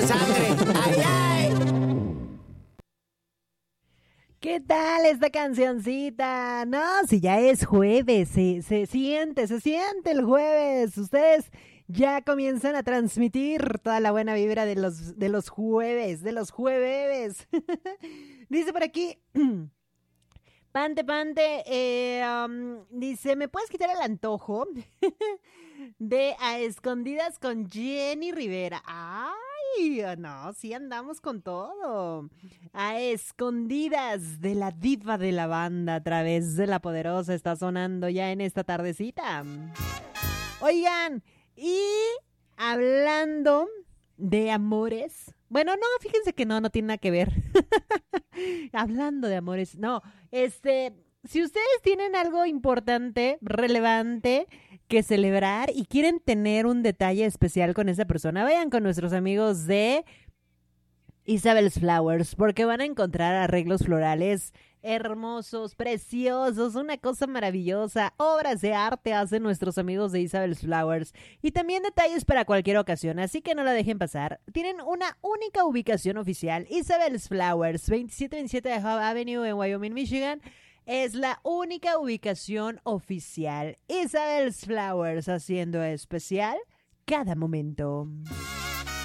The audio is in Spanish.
sangre. ¡Ay, ay! ¿Qué tal esta cancioncita? No, si ya es jueves, se siente el jueves. Ustedes ya comienzan a transmitir toda la buena vibra de los jueves, de los jueves. Dice por aquí, Pante, dice, ¿me puedes quitar el antojo de A Escondidas con Jenny Rivera? ¡Ay! No, sí andamos con todo. A Escondidas de la diva de la banda a través de La Poderosa está sonando ya en esta tardecita. Oigan, y hablando de amores. Bueno, no, fíjense que no tiene nada que ver. Hablando de amores, no, si ustedes tienen algo importante, relevante que celebrar y quieren tener un detalle especial con esa persona, vayan con nuestros amigos de Isabel's Flowers, porque van a encontrar arreglos florales hermosos, preciosos, una cosa maravillosa, obras de arte hacen nuestros amigos de Isabel's Flowers y también detalles para cualquier ocasión, así que no la dejen pasar. Tienen una única ubicación oficial, Isabel's Flowers, 2727 de Hub Avenue en Wyoming, Michigan. Es la única ubicación oficial. Isabel's Flowers haciendo especial cada momento.